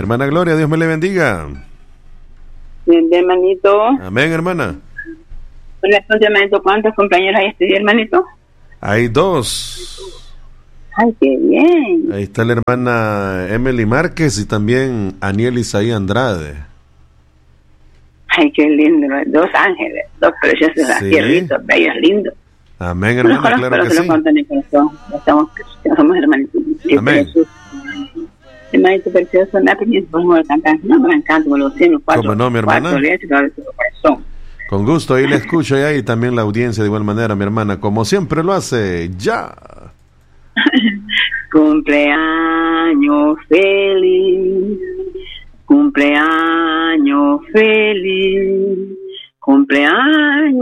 Hermana Gloria, Dios me le bendiga. Bien, hermanito. Amén, hermana. Entonces, hermanito, ¿cuántos compañeros hay este día, hermanito? Hay 2. Ay, qué bien. Ahí está la hermana Emily Márquez y también Aniel Isaí Andrade. Ay, qué lindo, 2 ángeles, 2 preciosos, Sí. tierritos, bellos, lindos. Amén, hermana, Conozco, claro que pero sí. lo conto en el corazón. Somos hermanitos. Amén. Hermanito precioso, me ha pedido por favor cantar. No me encanta, como los 100, 4. ¿Cómo no, mi hermana? 4 días, corazón. Con gusto, ahí le escucho y ahí también la audiencia de igual manera, mi hermana, como siempre lo hace, ya. Cumpleaños feliz, cumpleaños feliz, cumpleaños.